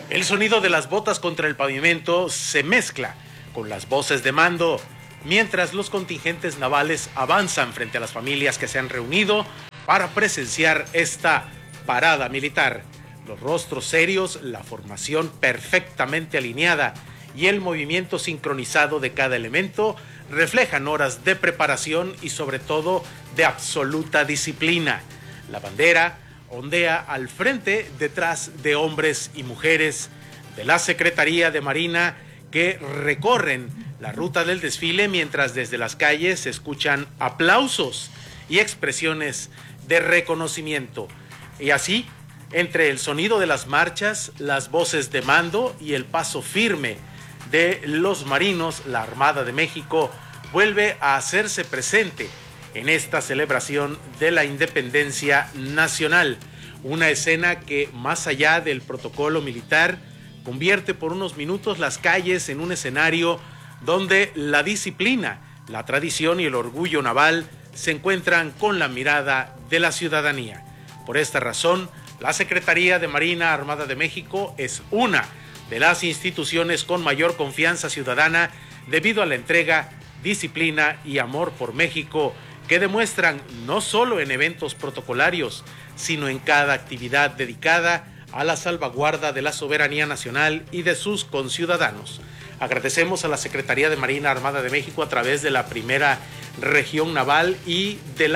El sonido de las botas contra el pavimento se mezcla con las voces de mando, mientras los contingentes navales avanzan frente a las familias que se han reunido para presenciar esta parada militar. Los rostros serios, la formación perfectamente alineada y el movimiento sincronizado de cada elemento reflejan horas de preparación y sobre todo de absoluta disciplina. La bandera ondea al frente detrás de hombres y mujeres de la Secretaría de Marina que recorren la ruta del desfile, mientras desde las calles se escuchan aplausos y expresiones de reconocimiento. Y así, entre el sonido de las marchas, las voces de mando y el paso firme de los marinos, la Armada de México vuelve a hacerse presente en esta celebración de la independencia nacional. Una escena que, más allá del protocolo militar, convierte por unos minutos las calles en un escenario donde la disciplina, la tradición y el orgullo naval se encuentran con la mirada de la ciudadanía. Por esta razón, la Secretaría de Marina Armada de México es una de las instituciones con mayor confianza ciudadana debido a la entrega, disciplina y amor por México que demuestran no solo en eventos protocolarios, sino en cada actividad dedicada a la salvaguarda de la soberanía nacional y de sus conciudadanos. Agradecemos a la Secretaría de Marina Armada de México a través de la primera región naval y de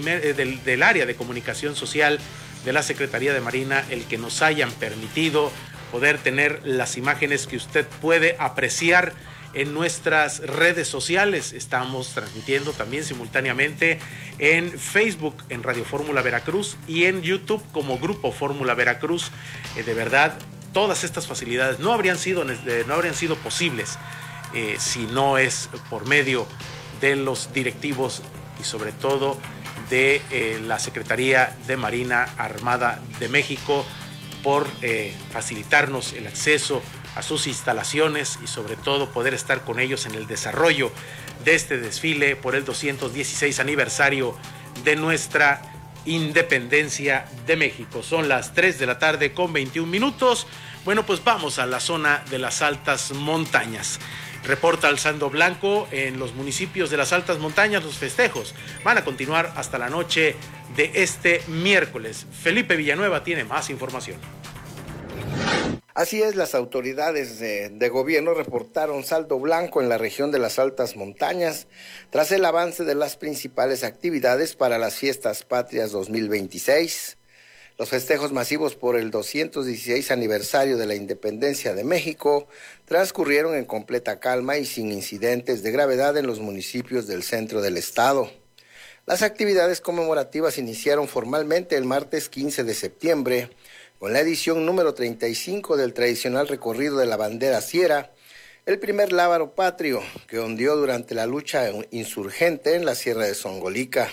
del área de comunicación social de la Secretaría de Marina el que nos hayan permitido poder tener las imágenes que usted puede apreciar en nuestras redes sociales. Estamos transmitiendo también simultáneamente en Facebook, en Radio Fórmula Veracruz, y en YouTube como Grupo Fórmula Veracruz. De verdad, todas estas facilidades no habrían sido posibles si no es por medio de los directivos y sobre todo de la Secretaría de Marina Armada de México por facilitarnos el acceso a sus instalaciones y sobre todo poder estar con ellos en el desarrollo de este desfile por el 216 aniversario de nuestra independencia de México. Son las 3 de la tarde con 21 minutos. Bueno, pues vamos a la zona de las altas montañas. Reporta Alzando Blanco, en los municipios de las altas montañas los festejos van a continuar hasta la noche de este miércoles. Felipe Villanueva tiene más información. Así es, las autoridades de gobierno reportaron saldo blanco en la región de las altas montañas tras el avance de las principales actividades para las fiestas patrias 2026. Los festejos masivos por el 216 aniversario de la independencia de México transcurrieron en completa calma y sin incidentes de gravedad en los municipios del centro del estado. Las actividades conmemorativas iniciaron formalmente el martes 15 de septiembre, con la edición número 35 del tradicional recorrido de la bandera Sierra, el primer lábaro patrio que ondeó durante la lucha insurgente en la Sierra de Songolica.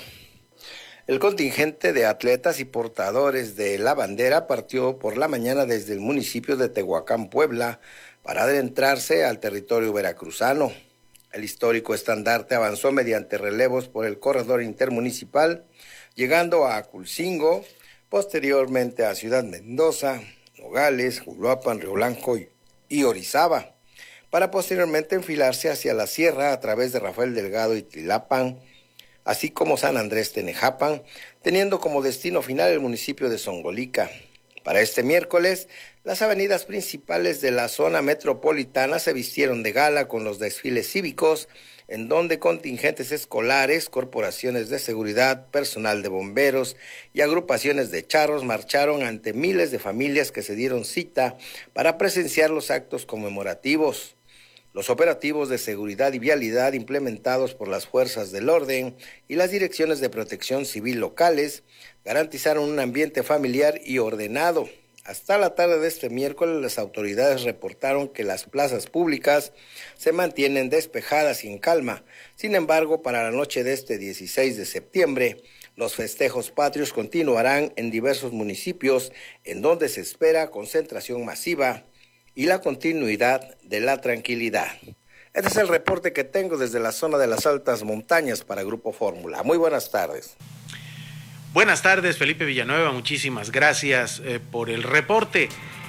El contingente de atletas y portadores de la bandera partió por la mañana desde el municipio de Tehuacán, Puebla, para adentrarse al territorio veracruzano. El histórico estandarte avanzó mediante relevos por el corredor intermunicipal, llegando a Aculcingo, posteriormente a Ciudad Mendoza, Nogales, Juluapan, Río Blanco y Orizaba, para posteriormente enfilarse hacia la sierra a través de Rafael Delgado y Tlilapan, así como San Andrés Tenejapan, teniendo como destino final el municipio de Songolica. Para este miércoles, las avenidas principales de la zona metropolitana se vistieron de gala con los desfiles cívicos, en donde contingentes escolares, corporaciones de seguridad, personal de bomberos y agrupaciones de charros marcharon ante miles de familias que se dieron cita para presenciar los actos conmemorativos. Los operativos de seguridad y vialidad implementados por las fuerzas del orden y las direcciones de protección civil locales garantizaron un ambiente familiar y ordenado. Hasta la tarde de este miércoles, las autoridades reportaron que las plazas públicas se mantienen despejadas y en calma. Sin embargo, para la noche de este 16 de septiembre, los festejos patrios continuarán en diversos municipios, en donde se espera concentración masiva y la continuidad de la tranquilidad. Este es el reporte que tengo desde la zona de las altas montañas para Grupo Fórmula. Muy buenas tardes. Buenas tardes, Felipe Villanueva, muchísimas gracias por el reporte.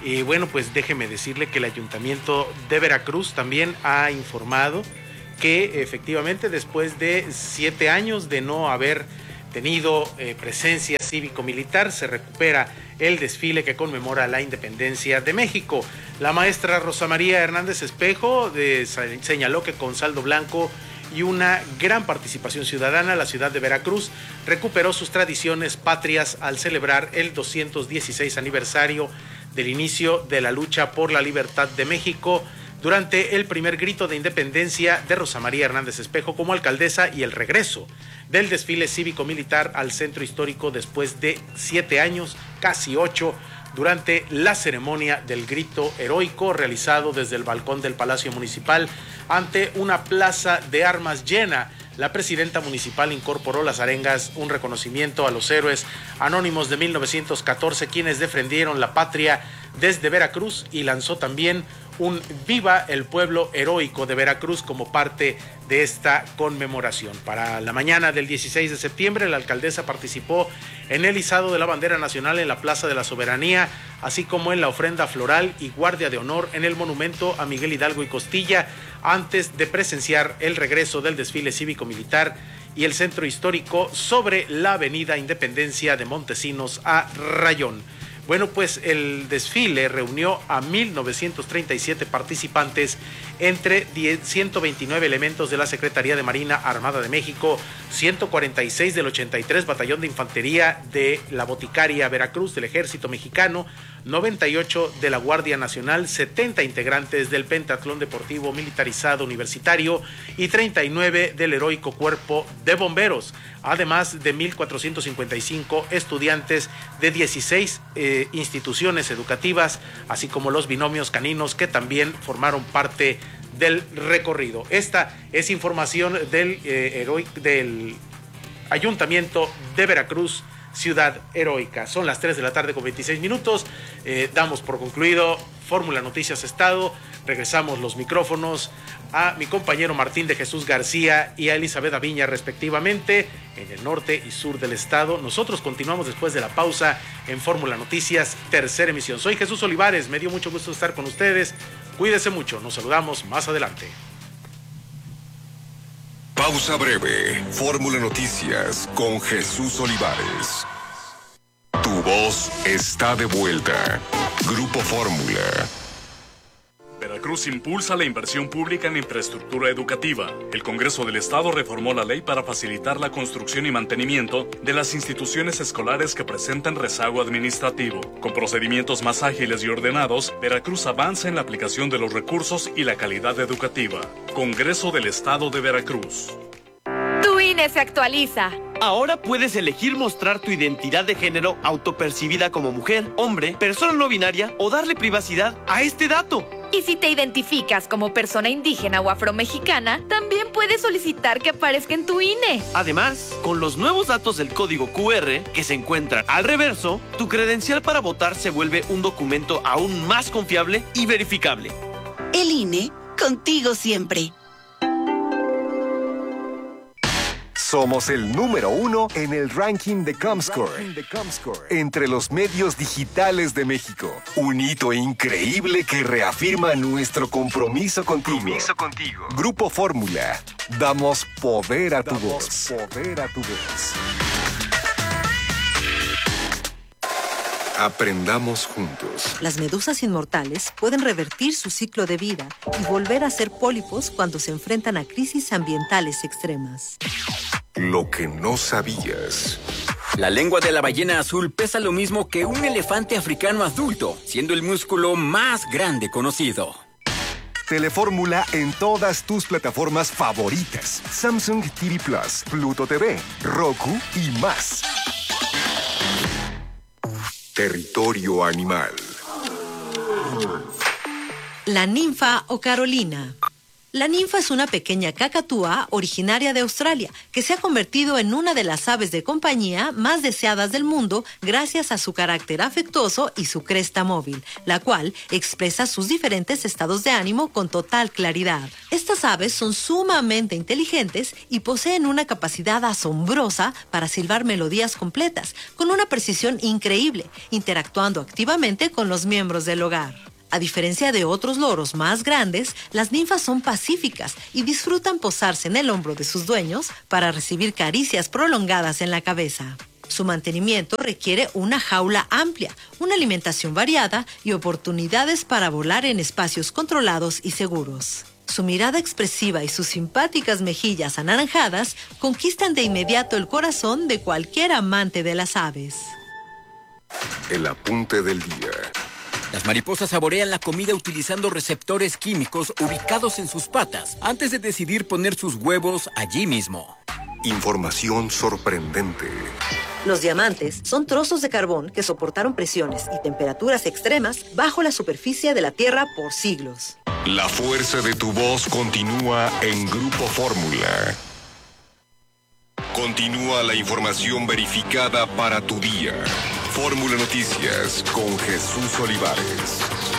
Y bueno, pues déjeme decirle que el Ayuntamiento de Veracruz también ha informado que efectivamente después de 7 años de no haber tenido presencia cívico-militar, se recupera el desfile que conmemora la independencia de México. La maestra Rosa María Hernández Espejo señaló que con saldo blanco y una gran participación ciudadana, la ciudad de Veracruz recuperó sus tradiciones patrias al celebrar el 216 aniversario del inicio de la lucha por la libertad de México durante el primer grito de independencia de Rosa María Hernández Espejo como alcaldesa y el regreso del desfile cívico-militar al centro histórico después de 7 años, casi 8, durante la ceremonia del grito heroico realizado desde el balcón del Palacio Municipal ante una plaza de armas llena. La presidenta municipal incorporó las arengas, un reconocimiento a los héroes anónimos de 1914, quienes defendieron la patria desde Veracruz, y lanzó también un Viva el pueblo heroico de Veracruz como parte de esta conmemoración. Para la mañana del 16 de septiembre, la alcaldesa participó en el izado de la bandera nacional en la Plaza de la Soberanía, así como en la ofrenda floral y guardia de honor en el monumento a Miguel Hidalgo y Costilla, antes de presenciar el regreso del desfile cívico-militar y el centro histórico sobre la avenida Independencia de Montesinos a Rayón. Bueno, pues el desfile reunió a 1,937 participantes entre 129 elementos de la Secretaría de Marina Armada de México, 146 del 83 Batallón de Infantería de la Boticaria Veracruz del Ejército Mexicano, 98 de la Guardia Nacional, 70 integrantes del Pentatlón Deportivo Militarizado Universitario y 39 del Heroico Cuerpo de Bomberos, además de 1,455 estudiantes de 16 instituciones educativas, así como los binomios caninos que también formaron parte del recorrido. Esta es información del Ayuntamiento de Veracruz, Ciudad Heroica. Son las 3 de la tarde con 26 minutos. Damos por concluido Fórmula Noticias Estado. Regresamos los micrófonos a mi compañero Martín de Jesús García y a Elizabeth Aviña, respectivamente, en el norte y sur del estado. Nosotros continuamos después de la pausa en Fórmula Noticias, tercera emisión. Soy Jesús Olivares, me dio mucho gusto estar con ustedes. Cuídense mucho, nos saludamos más adelante. Pausa breve. Fórmula Noticias con Jesús Olivares. Tu voz está de vuelta. Grupo Fórmula. Veracruz impulsa la inversión pública en infraestructura educativa. El Congreso del Estado reformó la ley para facilitar la construcción y mantenimiento de las instituciones escolares que presentan rezago administrativo. Con procedimientos más ágiles y ordenados, Veracruz avanza en la aplicación de los recursos y la calidad educativa. Congreso del Estado de Veracruz. Tu INE se actualiza. Ahora puedes elegir mostrar tu identidad de género autopercibida como mujer, hombre, persona no binaria o darle privacidad a este dato. Y si te identificas como persona indígena o afromexicana, también puedes solicitar que aparezca en tu INE. Además, con los nuevos datos del código QR que se encuentran al reverso, tu credencial para votar se vuelve un documento aún más confiable y verificable. El INE, contigo siempre. Somos el número 1 en el ranking de Comscore entre los medios digitales de México. Un hito increíble que reafirma nuestro compromiso contigo. Grupo Fórmula. Damos poder a tu voz. Aprendamos juntos. Las medusas inmortales pueden revertir su ciclo de vida y volver a ser pólipos cuando se enfrentan a crisis ambientales extremas. Lo que no sabías. La lengua de la ballena azul pesa lo mismo que un elefante africano adulto, siendo el músculo más grande conocido. Telefórmula en todas tus plataformas favoritas. Samsung TV Plus, Pluto TV, Roku y más. Territorio animal. La ninfa o Carolina. La ninfa es una pequeña cacatúa originaria de Australia que se ha convertido en una de las aves de compañía más deseadas del mundo gracias a su carácter afectuoso y su cresta móvil, la cual expresa sus diferentes estados de ánimo con total claridad. Estas aves son sumamente inteligentes y poseen una capacidad asombrosa para silbar melodías completas, con una precisión increíble, interactuando activamente con los miembros del hogar. A diferencia de otros loros más grandes, las ninfas son pacíficas y disfrutan posarse en el hombro de sus dueños para recibir caricias prolongadas en la cabeza. Su mantenimiento requiere una jaula amplia, una alimentación variada y oportunidades para volar en espacios controlados y seguros. Su mirada expresiva y sus simpáticas mejillas anaranjadas conquistan de inmediato el corazón de cualquier amante de las aves. El apunte del día. Las mariposas saborean la comida utilizando receptores químicos ubicados en sus patas antes de decidir poner sus huevos allí mismo. Información sorprendente. Los diamantes son trozos de carbón que soportaron presiones y temperaturas extremas bajo la superficie de la Tierra por siglos. La fuerza de tu voz continúa en Grupo Fórmula. Continúa la información verificada para tu día. Fórmula Noticias con Jesús Olivares.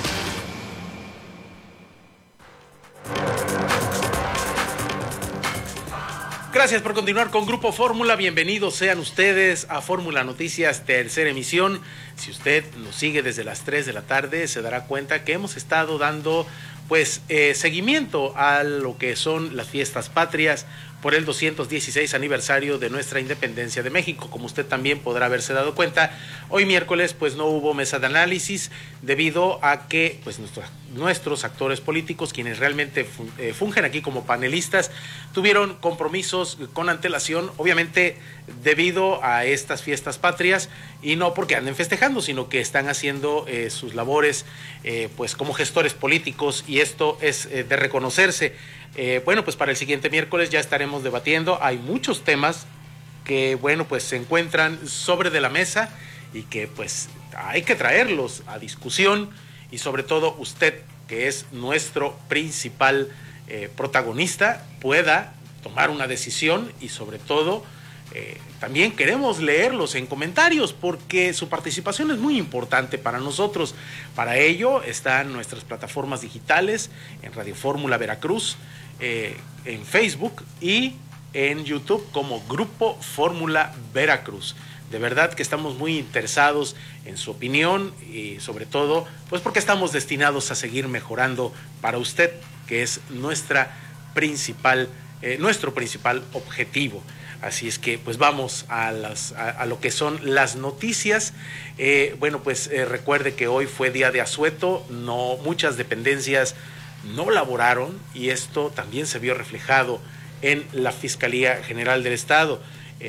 Gracias por continuar con Grupo Fórmula. Bienvenidos sean ustedes a Fórmula Noticias, tercera emisión. Si usted nos sigue desde las 3 de la tarde, se dará cuenta que hemos estado dando seguimiento a lo que son las fiestas patrias por el 216 aniversario de nuestra independencia de México. Como usted también podrá haberse dado cuenta, hoy miércoles no hubo mesa de análisis debido a que nuestros actores políticos, quienes realmente fungen aquí como panelistas, tuvieron compromisos con antelación, obviamente debido a estas fiestas patrias, y no porque anden festejando, sino que están haciendo sus labores como gestores políticos, y esto es de reconocerse. Para el siguiente miércoles ya estaremos debatiendo. Hay muchos temas que, se encuentran sobre de la mesa y que, hay que traerlos a discusión, y sobre todo usted, que es nuestro principal protagonista, pueda tomar una decisión, y sobre todo también queremos leerlos en comentarios, porque su participación es muy importante para nosotros. Para ello están nuestras plataformas digitales en Radio Fórmula Veracruz, en Facebook y en YouTube como Grupo Fórmula Veracruz. De verdad que estamos muy interesados en su opinión, y sobre todo porque estamos destinados a seguir mejorando para usted, que es nuestro principal objetivo. Así es que vamos a lo que son las noticias. Recuerde que hoy fue día de asueto, muchas dependencias no laboraron, y esto también se vio reflejado en la Fiscalía General del Estado.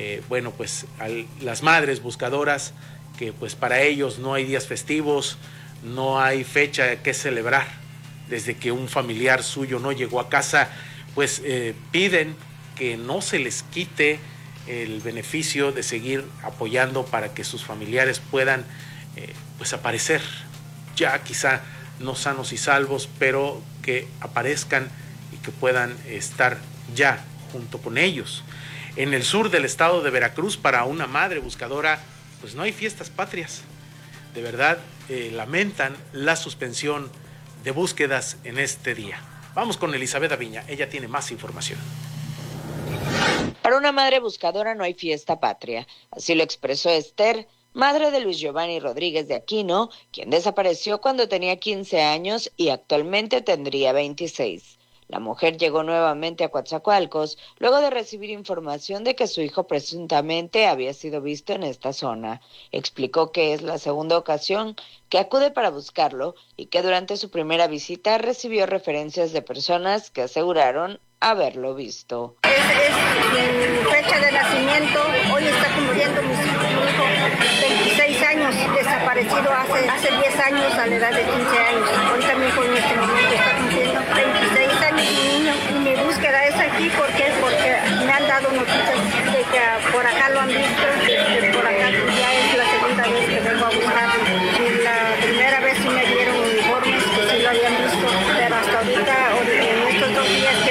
Las madres buscadoras, que para ellos no hay días festivos, no hay fecha que celebrar, desde que un familiar suyo no llegó a casa, piden que no se les quite el beneficio de seguir apoyando para que sus familiares puedan aparecer, ya quizá no sanos y salvos, pero que aparezcan y que puedan estar ya junto con ellos. En el sur del estado de Veracruz, para una madre buscadora, no hay fiestas patrias. De verdad, lamentan la suspensión de búsquedas en este día. Vamos con Elizabeth Aviña, ella tiene más información. Para una madre buscadora no hay fiesta patria, así lo expresó Esther, madre de Luis Giovanni Rodríguez de Aquino, quien desapareció cuando tenía 15 años y actualmente tendría 26. La mujer llegó nuevamente a Coatzacoalcos luego de recibir información de que su hijo presuntamente había sido visto en esta zona. Explicó que es la segunda ocasión que acude para buscarlo y que durante su primera visita recibió referencias de personas que aseguraron haberlo visto. Es mi fecha de nacimiento, hoy está cumpliendo mi hijo 26 años, desaparecido hace 10 años a la edad de 15 años. Ahorita mi hijo en este momento está cumpliendo 26 años mi niño, y mi búsqueda es aquí porque me han dado noticias de que por acá lo han visto, que por acá ya es la segunda vez que vengo a buscarlo. Y la primera vez sí me dieron informes que sí lo habían visto, pero hasta ahorita, en estos 2 días,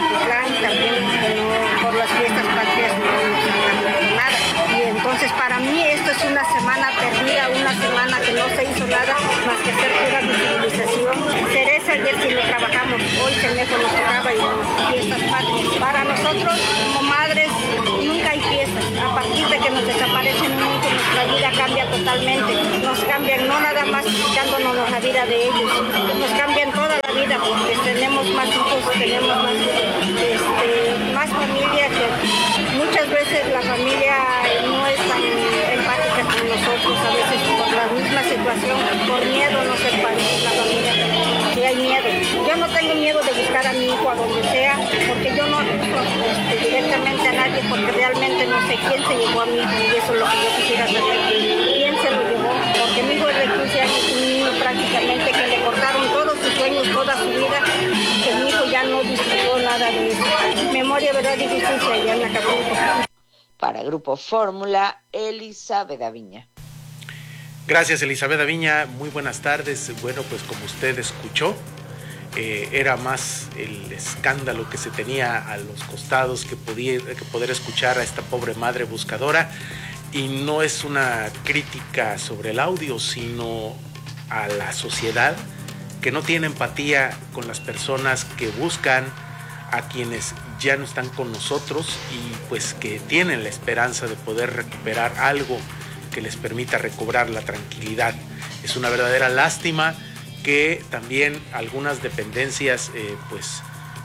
Tultitlán, también por las fiestas patrias no nos han cambiado nada. Y entonces para mí esto es una semana perdida, una semana que no se hizo nada más que hacer pura visibilización. Cereza ayer sí lo trabajamos, hoy Cenejo nos tocaba y fiestas patrias. Para nosotros como madres nunca hay fiestas. A partir de que nos desaparecen mucho, nuestra vida cambia totalmente. Nos cambian no nada más quitándonos la vida de ellos, nos cambian toda la vida porque tenemos más hijos, tenemos más familia, que muchas veces la familia no es tan empática con nosotros, a veces por la misma situación, por miedo no ser parte de la familia, si hay miedo. Yo no tengo miedo de buscar a mi hijo a donde sea, porque yo no acuso directamente a nadie, porque realmente no sé quién se llevó a mi hijo, y eso es lo que yo quisiera saber, quién se lo llevó, porque mi hijo es de 15 años, un niño prácticamente que le cortaron todos sus sueños, toda su vida, que mi hijo ya no disfrutó nada de eso. Memoria, verdad y justicia, allá en Acapulco. Para Grupo Fórmula, Elizabeth Aviña. Gracias, Elizabeth Aviña. Muy buenas tardes. Bueno, pues como usted escuchó, era más el escándalo que se tenía a los costados que poder escuchar a esta pobre madre buscadora. Y no es una crítica sobre el audio, sino a la sociedad que no tiene empatía con las personas que buscan a quienes ya no están con nosotros y pues que tienen la esperanza de poder recuperar algo que les permita recobrar la tranquilidad. Es una verdadera lástima que también algunas dependencias pues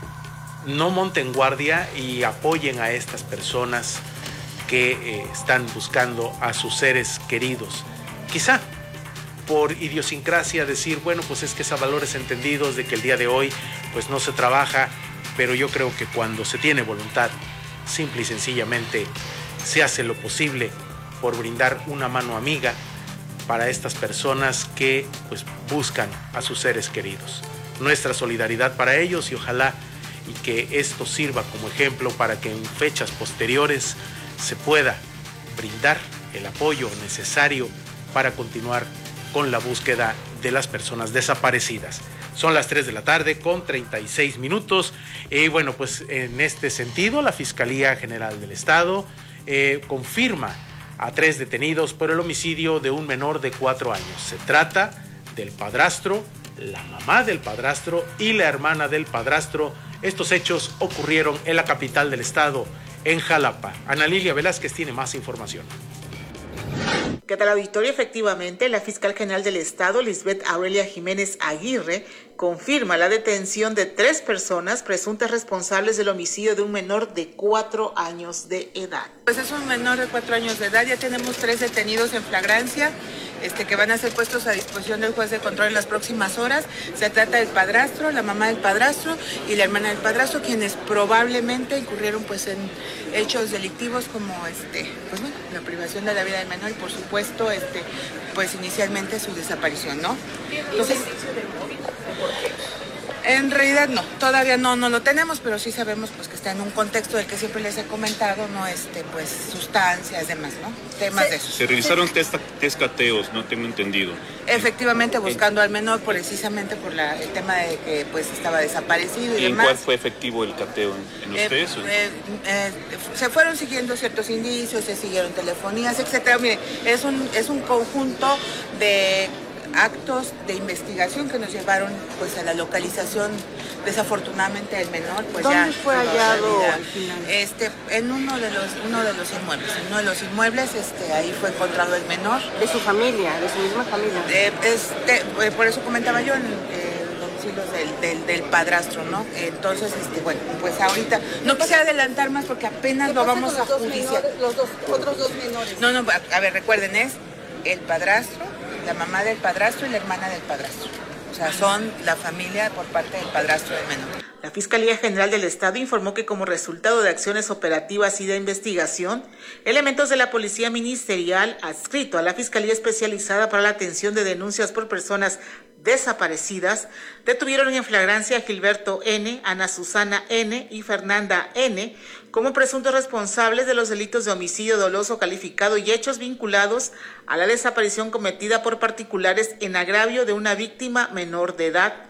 no monten guardia y apoyen a estas personas que están buscando a sus seres queridos. Quizá por idiosincrasia decir, bueno, pues es que es a valores entendidos de que el día de hoy pues no se trabaja, pero yo creo que cuando se tiene voluntad, simple y sencillamente se hace lo posible por brindar una mano amiga para estas personas que pues buscan a sus seres queridos. Nuestra solidaridad para ellos y ojalá y que esto sirva como ejemplo para que en fechas posteriores se pueda brindar el apoyo necesario para continuar con la búsqueda de las personas desaparecidas. Son las 3 de la tarde con 36 minutos. Y bueno, pues en este sentido, la Fiscalía General del Estado confirma a 3 detenidos por el homicidio de un menor de 4 años. Se trata del padrastro, la mamá del padrastro y la hermana del padrastro. Estos hechos ocurrieron en la capital del estado, en Jalapa. Ana Lilia Velázquez tiene más información. ¿Qué tal, auditorio? Efectivamente, la fiscal general del Estado, Lisbeth Aurelia Jiménez Aguirre, confirma la detención de 3 personas presuntas responsables del homicidio de un menor de 4 años de edad. Pues es un menor de 4 años de edad, ya tenemos 3 detenidos en flagrancia, que van a ser puestos a disposición del juez de control en las próximas horas. Se trata del padrastro, la mamá del padrastro y la hermana del padrastro, quienes probablemente incurrieron pues en hechos delictivos como pues bueno, la privación de la vida del menor y por supuesto pues inicialmente su desaparición, ¿no? Entonces, en realidad no, todavía no lo tenemos, pero sí sabemos pues que está en un contexto del que siempre les he comentado, no pues sustancias, demás, ¿no? Temas de esos. Se realizaron test cateos, no tengo entendido. Efectivamente, buscando al menor precisamente por el tema de que pues estaba desaparecido y ¿Y en demás. cuál fue efectivo el cateo? ¿En ustedes? Se fueron siguiendo ciertos indicios, se siguieron telefonías, etcétera. Mire, es un conjunto de actos de investigación que nos llevaron pues a la localización desafortunadamente del menor. Pues ¿Dónde ya fue hallado originalmente? En uno de los inmuebles. En uno de los inmuebles ahí fue encontrado el menor. De su familia, de su misma familia. Por eso comentaba yo en domicilios del padrastro, ¿no? Entonces, bueno, pues ahorita no quise adelantar más porque apenas lo vamos a judiciar. Los otros 2 menores. No, a ver, recuerden, es el padrastro, la mamá del padrastro y la hermana del padrastro. O sea, son la familia por parte del padrastro del menor. La Fiscalía General del Estado informó que como resultado de acciones operativas y de investigación, elementos de la Policía Ministerial adscrito a la Fiscalía Especializada para la Atención de Denuncias por Personas Desaparecidas detuvieron en flagrancia a Gilberto N., Ana Susana N. y Fernanda N. como presuntos responsables de los delitos de homicidio doloso calificado y hechos vinculados a la desaparición cometida por particulares en agravio de una víctima menor de edad.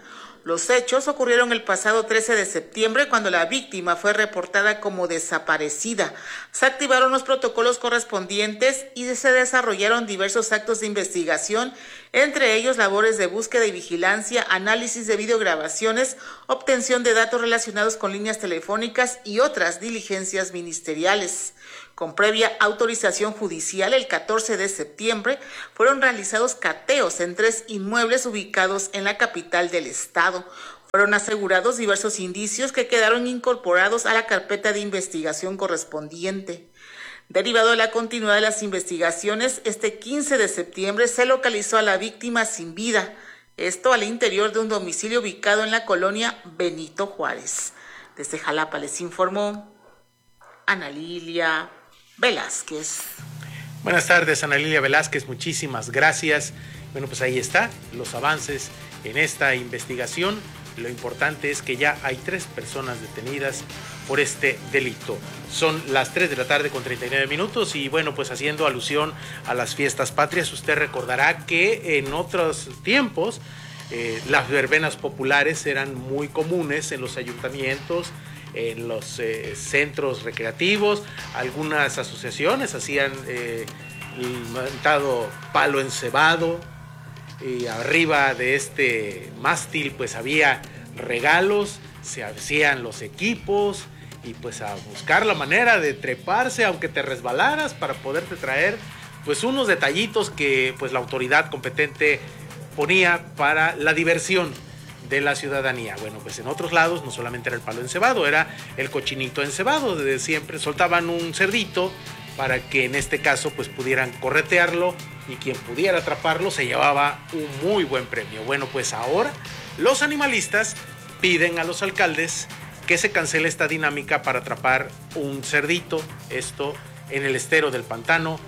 Los hechos ocurrieron el pasado 13 de septiembre cuando la víctima fue reportada como desaparecida. Se activaron los protocolos correspondientes y se desarrollaron diversos actos de investigación, entre ellos labores de búsqueda y vigilancia, análisis de videograbaciones, obtención de datos relacionados con líneas telefónicas y otras diligencias ministeriales. Con previa autorización judicial, el 14 de septiembre fueron realizados cateos en 3 inmuebles ubicados en la capital del estado. Fueron asegurados diversos indicios que quedaron incorporados a la carpeta de investigación correspondiente. Derivado de la continuidad de las investigaciones, este 15 de septiembre se localizó a la víctima sin vida, esto al interior de un domicilio ubicado en la colonia Benito Juárez. Desde Jalapa les informó Ana Lilia Velázquez. Buenas tardes, Ana Lilia Velázquez, muchísimas gracias. Bueno, pues ahí está, los avances en esta investigación. Lo importante es que ya hay 3 personas detenidas por este delito. Son las 3 de la tarde con 39 minutos y bueno, pues haciendo alusión a las fiestas patrias, usted recordará que en otros tiempos las verbenas populares eran muy comunes en los ayuntamientos, en los centros recreativos. Algunas asociaciones hacían el mentado palo encebado, y arriba de este mástil pues había regalos, se hacían los equipos y pues a buscar la manera de treparse aunque te resbalaras para poderte traer pues unos detallitos que pues la autoridad competente ponía para la diversión de la ciudadanía. Bueno, pues en otros lados no solamente era el palo encebado, era el cochinito encebado. Desde siempre soltaban un cerdito para que en este caso pues pudieran corretearlo y quien pudiera atraparlo se llevaba un muy buen premio. Bueno, pues ahora los animalistas piden a los alcaldes que se cancele esta dinámica para atrapar un cerdito, esto en el estero del Pantano,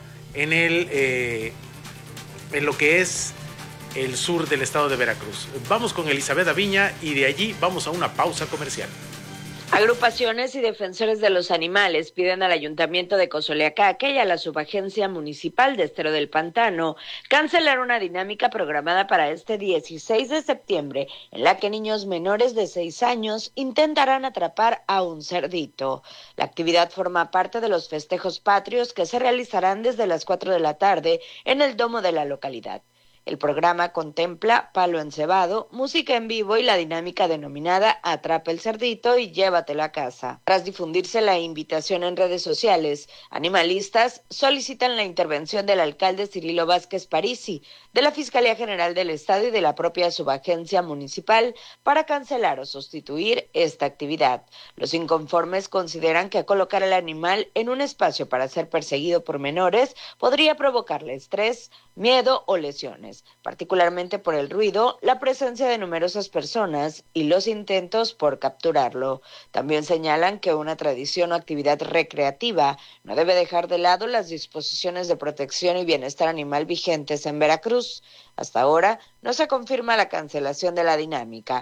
en lo que es el sur del estado de Veracruz. Vamos con Elizabeth Aviña y de allí vamos a una pausa comercial. Agrupaciones y defensores de los animales piden al Ayuntamiento de Cozoleacaque y a la Subagencia Municipal de Estero del Pantano cancelar una dinámica programada para este 16 de septiembre en la que niños menores de 6 años intentarán atrapar a un cerdito. La actividad forma parte de los festejos patrios que se realizarán desde las 4 de la tarde en el domo de la localidad. El programa contempla palo encebado, música en vivo y la dinámica denominada Atrapa el cerdito y llévatelo a casa. Tras difundirse la invitación en redes sociales, animalistas solicitan la intervención del alcalde Cirilo Vázquez Parisi, de la Fiscalía General del Estado y de la propia subagencia municipal para cancelar o sustituir esta actividad. Los inconformes consideran que colocar al animal en un espacio para ser perseguido por menores podría provocarle estrés, miedo o lesiones, particularmente por el ruido, la presencia de numerosas personas y los intentos por capturarlo. También señalan que una tradición o actividad recreativa no debe dejar de lado las disposiciones de protección y bienestar animal vigentes en Veracruz. Hasta ahora no se confirma la cancelación de la dinámica.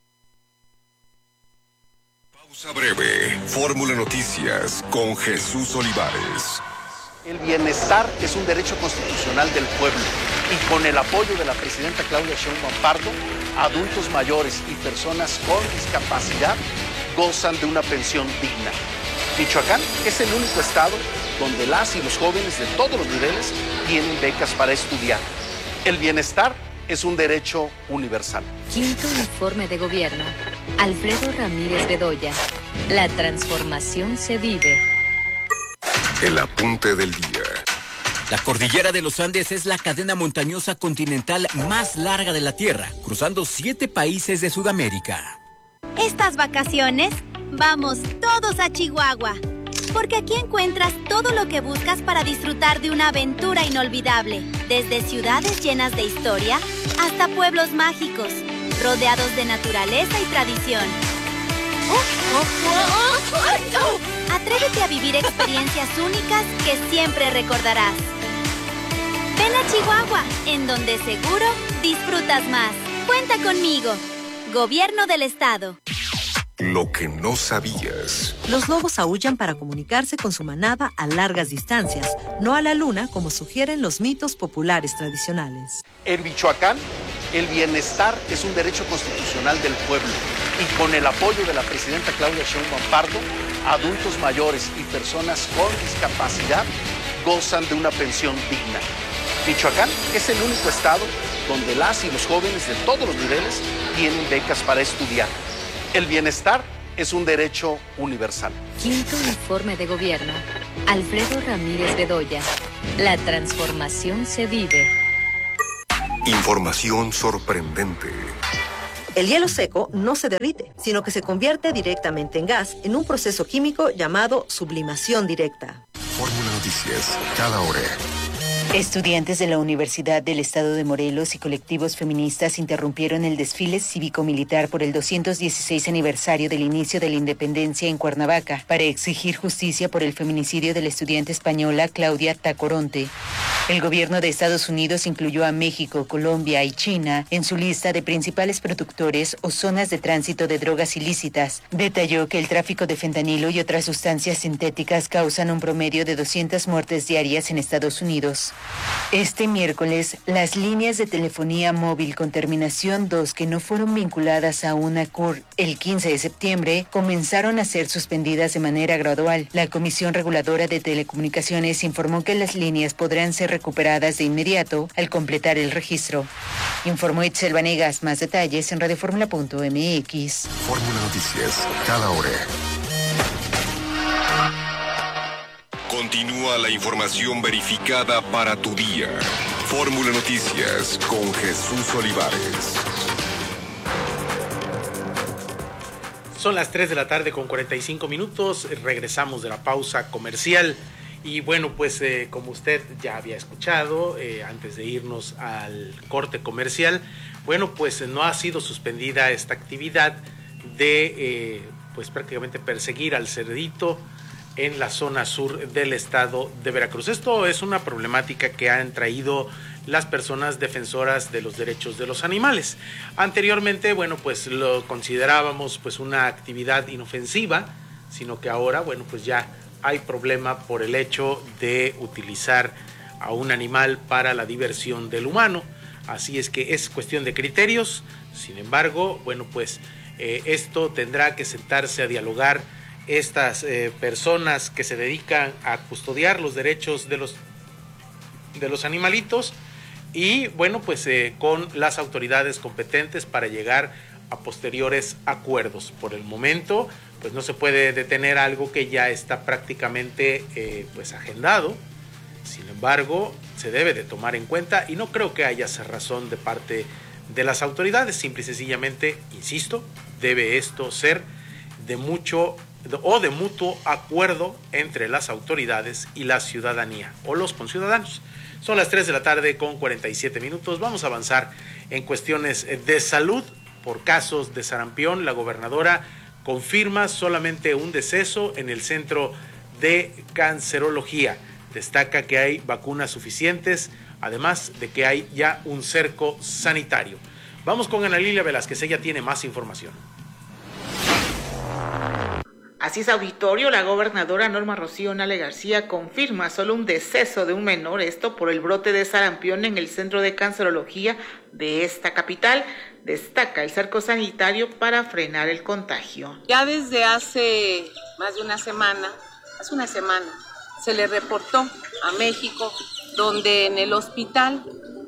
Pausa breve. Fórmula Noticias con Jesús Olivares. El bienestar es un derecho constitucional del pueblo y con el apoyo de la presidenta Claudia Sheinbaum Pardo, adultos mayores y personas con discapacidad gozan de una pensión digna. Michoacán es el único estado donde las y los jóvenes de todos los niveles tienen becas para estudiar. El bienestar es un derecho universal. Quinto informe de gobierno. Alfredo Ramírez Bedoya. La transformación se vive. El apunte del día. La cordillera de los Andes es la cadena montañosa continental más larga de la Tierra, cruzando 7 países de Sudamérica. Estas vacaciones, vamos todos a Chihuahua, porque aquí encuentras todo lo que buscas para disfrutar de una aventura inolvidable, desde ciudades llenas de historia hasta pueblos mágicos, rodeados de naturaleza y tradición. Atrévete a vivir experiencias únicas que siempre recordarás. Ven a Chihuahua, en donde seguro disfrutas más. Cuenta conmigo. Gobierno del Estado. Lo que no sabías. Los lobos aúllan para comunicarse con su manada a largas distancias, no a la luna como sugieren los mitos populares tradicionales. En Michoacán, el bienestar es un derecho constitucional del pueblo y con el apoyo de la presidenta Claudia Sheinbaum Pardo, adultos mayores y personas con discapacidad gozan de una pensión digna. Michoacán es el único estado donde las y los jóvenes de todos los niveles tienen becas para estudiar. El bienestar es un derecho universal. Quinto informe de gobierno. Alfredo Ramírez Bedoya. La transformación se vive. Información sorprendente. El hielo seco no se derrite, sino que se convierte directamente en gas en un proceso químico llamado sublimación directa. Fórmula Noticias, cada hora. Estudiantes de la Universidad del Estado de Morelos y colectivos feministas interrumpieron el desfile cívico-militar por el 216 aniversario del inicio de la independencia en Cuernavaca para exigir justicia por el feminicidio de la estudiante española Claudia Tacoronte. El gobierno de Estados Unidos incluyó a México, Colombia y China en su lista de principales productores o zonas de tránsito de drogas ilícitas. Detalló que el tráfico de fentanilo y otras sustancias sintéticas causan un promedio de 200 muertes diarias en Estados Unidos. Este miércoles, las líneas de telefonía móvil con terminación 2 que no fueron vinculadas a una CUR el 15 de septiembre comenzaron a ser suspendidas de manera gradual. La Comisión Reguladora de Telecomunicaciones informó que las líneas podrán ser recuperadas de inmediato al completar el registro. Informó Itzel Vanegas. Más detalles en radioformula.mx. Fórmula Noticias, cada hora. Continúa la información verificada para tu día. Fórmula Noticias con Jesús Olivares. Son las 3 de la tarde con 45 minutos. Regresamos de la pausa comercial. Y bueno, pues como usted ya había escuchado, antes de irnos al corte comercial, bueno, pues no ha sido suspendida esta actividad de pues prácticamente perseguir al cerdito en la zona sur del estado de Veracruz. Esto es una problemática que han traído las personas defensoras de los derechos de los animales. Anteriormente, bueno, pues lo considerábamos pues una actividad inofensiva, sino que ahora, bueno, pues ya hay problema por el hecho de utilizar a un animal para la diversión del humano. Así es que es cuestión de criterios. Sin embargo, bueno, pues esto tendrá que sentarse a dialogar estas personas que se dedican a custodiar los derechos de los animalitos y bueno, pues con las autoridades competentes para llegar a posteriores acuerdos. Por el momento, pues no se puede detener algo que ya está prácticamente pues agendado. Sin embargo, se debe de tomar en cuenta y no creo que haya razón de parte de las autoridades. Simple y sencillamente, insisto, debe esto ser de mutuo acuerdo entre las autoridades y la ciudadanía o los conciudadanos. Son las 3 de la tarde con 47 minutos. Vamos a avanzar en cuestiones de salud. Por casos de sarampión, la gobernadora confirma solamente un deceso en el centro de cancerología. Destaca que hay vacunas suficientes, además de que hay ya un cerco sanitario. Vamos con Ana Lilia Velázquez, ella tiene más información. Así es, auditorio, la gobernadora Norma Rocío Nale García confirma solo un deceso de un menor, esto por el brote de sarampión en el centro de cancerología de esta capital. Destaca el cerco sanitario para frenar el contagio. Ya desde hace más de una semana, se le reportó a México, donde en el hospital,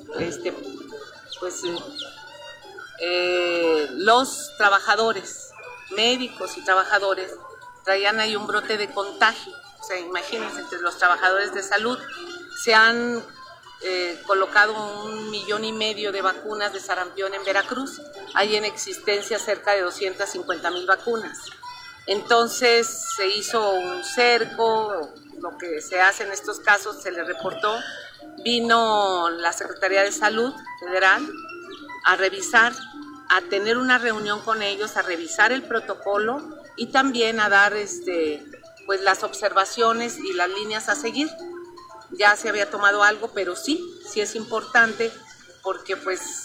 los trabajadores, médicos y trabajadores, traían ahí un brote de contagio. O sea, imagínense, entre los trabajadores de salud se han colocado 1,5 millones de vacunas de sarampión en Veracruz. Hay en existencia cerca de 250,000 vacunas. Entonces se hizo un cerco, lo que se hace en estos casos, se le reportó. Vino la Secretaría de Salud Federal a revisar, a tener una reunión con ellos, a revisar el protocolo y también a dar pues las observaciones y las líneas a seguir. Ya se había tomado algo, pero sí es importante porque pues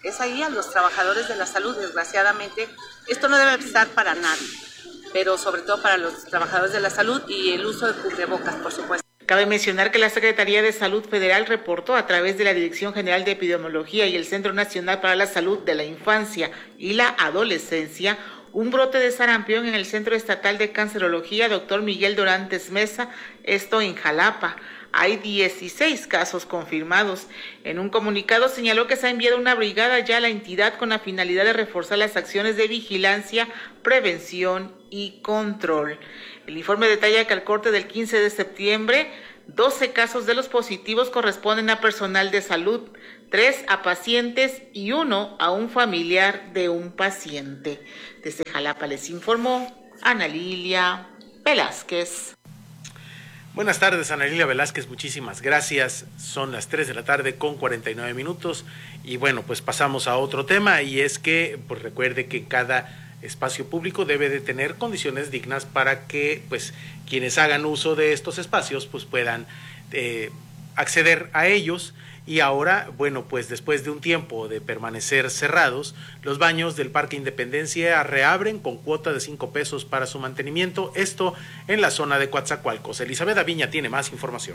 es ahí a los trabajadores de la salud. Desgraciadamente, esto no debe estar para nadie, pero sobre todo para los trabajadores de la salud y el uso de cubrebocas, por supuesto. Cabe mencionar que la Secretaría de Salud Federal reportó a través de la Dirección General de Epidemiología y el Centro Nacional para la Salud de la Infancia y la Adolescencia un brote de sarampión en el Centro Estatal de Cancerología Dr. Miguel Dorantes Mesa, esto en Jalapa. Hay 16 casos confirmados. En un comunicado señaló que se ha enviado una brigada ya a la entidad con la finalidad de reforzar las acciones de vigilancia, prevención y control. El informe detalla que al corte del 15 de septiembre, 12 casos de los positivos corresponden a personal de salud, 3 a pacientes y 1 a un familiar de un paciente. Desde Jalapa les informó Ana Lilia Velázquez. Buenas tardes, Ana Lilia Velázquez, muchísimas gracias. Son las 3 de la tarde con 49 minutos y bueno, pues pasamos a otro tema y es que pues recuerde que cada espacio público debe de tener condiciones dignas para que pues quienes hagan uso de estos espacios pues puedan acceder a ellos. Y ahora, bueno, pues después de un tiempo de permanecer cerrados, los baños del Parque Independencia reabren con cuota de 5 pesos para su mantenimiento, esto en la zona de Coatzacoalcos. Elizabeth Aviña tiene más información.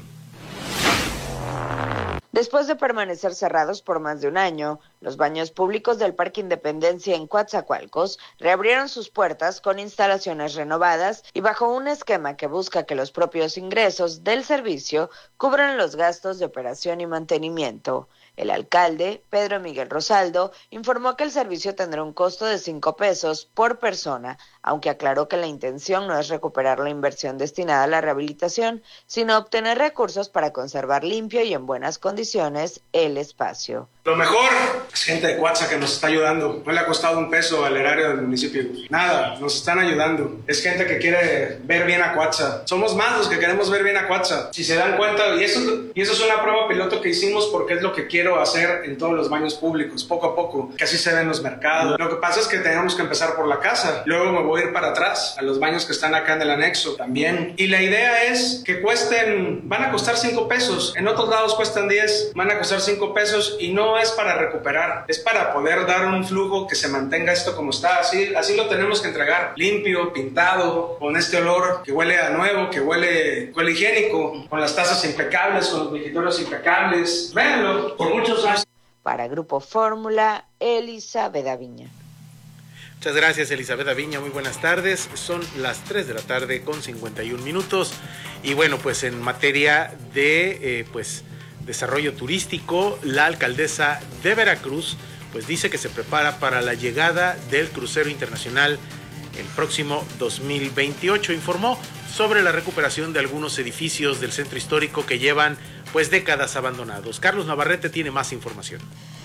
Después de permanecer cerrados por más de un año, los baños públicos del Parque Independencia en Coatzacoalcos reabrieron sus puertas con instalaciones renovadas y bajo un esquema que busca que los propios ingresos del servicio cubran los gastos de operación y mantenimiento. El alcalde, Pedro Miguel Rosaldo, informó que el servicio tendrá un costo de 5 pesos por persona, aunque aclaró que la intención no es recuperar la inversión destinada a la rehabilitación, sino obtener recursos para conservar limpio y en buenas condiciones el espacio. Lo mejor es gente de Coatza que nos está ayudando. No le ha costado un peso al erario del municipio. Nada, nos están ayudando. Es gente que quiere ver bien a Coatza. Somos más los que queremos ver bien a Coatza. Si se dan cuenta, y eso es una prueba piloto que hicimos porque es lo que quiero hacer en todos los baños públicos, poco a poco, que así se ven los mercados. Lo que pasa es que tenemos que empezar por la casa. Luego me voy a ir para atrás, a los baños que están acá en el anexo también. Y la idea es que van a costar 5 pesos. En otros lados cuestan 10, van a costar 5 pesos y no es para recuperar, es para poder dar un flujo que se mantenga esto como está, así lo tenemos que entregar, limpio, pintado, con este olor que huele a nuevo, que huele higiénico, con las tazas impecables, con los mejidores impecables. Véanlo, por muchos años. Para Grupo Fórmula, Elizabeth Aviña. Muchas gracias, Elizabeth Aviña, muy buenas tardes. Son las 3 de la tarde con 51 minutos y bueno, pues en materia de desarrollo turístico, la alcaldesa de Veracruz pues dice que se prepara para la llegada del crucero internacional el próximo 2028. Informó sobre la recuperación de algunos edificios del centro histórico que llevan pues décadas abandonados. Carlos Navarrete tiene más información.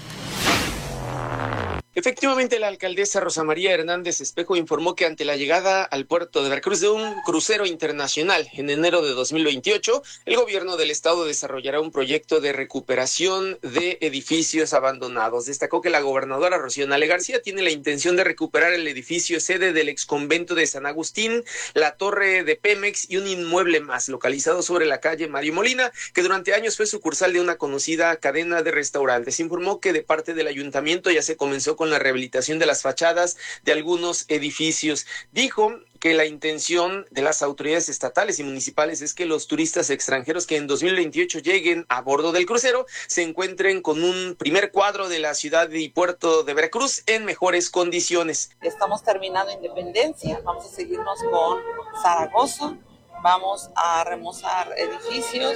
Efectivamente, la alcaldesa Rosa María Hernández Espejo informó que ante la llegada al puerto de Veracruz de un crucero internacional en enero de 2028, el gobierno del estado desarrollará un proyecto de recuperación de edificios abandonados. Destacó que la gobernadora Rocío Nale García tiene la intención de recuperar el edificio sede del exconvento de San Agustín, la torre de Pemex y un inmueble más localizado sobre la calle Mario Molina, que durante años fue sucursal de una conocida cadena de restaurantes. Informó que de parte del ayuntamiento ya se comenzó con la rehabilitación de las fachadas de algunos edificios. Dijo que la intención de las autoridades estatales y municipales es que los turistas extranjeros que en 2028 lleguen a bordo del crucero se encuentren con un primer cuadro de la ciudad y puerto de Veracruz en mejores condiciones. Estamos terminando Independencia, vamos a seguirnos con Zaragoza, vamos a remozar edificios,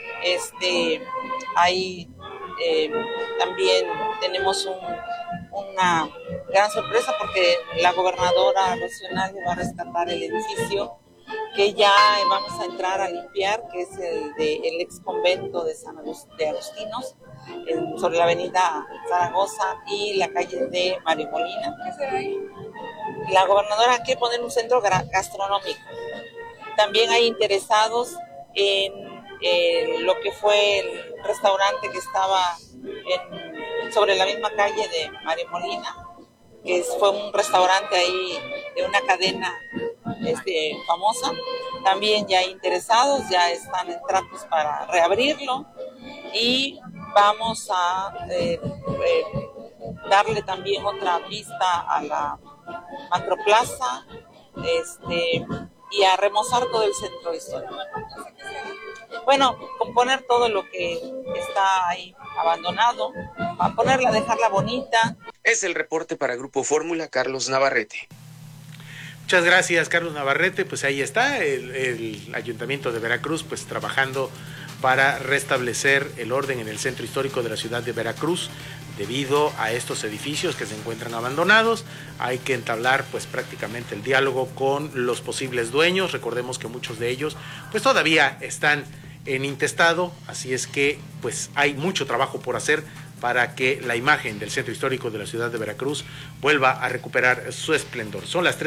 también tenemos una gran sorpresa porque la gobernadora Rocío Nale va a rescatar el edificio que ya vamos a entrar a limpiar, que es el ex convento de Agustinos, sobre la avenida Zaragoza y la calle de Mario Molina. La gobernadora quiere poner un centro gastronómico. También hay interesados en lo que fue el restaurante que estaba sobre la misma calle de Mario Molina, que fue un restaurante ahí de una cadena famosa. También ya hay interesados, ya están en tratos para reabrirlo y vamos a darle también otra vista a la macroplaza, y a remozar todo el centro histórico. Bueno, componer todo lo que está ahí abandonado, a dejarla bonita. Es el reporte para Grupo Fórmula, Carlos Navarrete. Muchas gracias, Carlos Navarrete. Pues ahí está el Ayuntamiento de Veracruz, pues trabajando para restablecer el orden en el centro histórico de la ciudad de Veracruz. Debido a estos edificios que se encuentran abandonados, hay que entablar pues prácticamente el diálogo con los posibles dueños. Recordemos que muchos de ellos pues todavía están en intestado, así es que pues hay mucho trabajo por hacer para que la imagen del centro histórico de la ciudad de Veracruz vuelva a recuperar su esplendor. Son las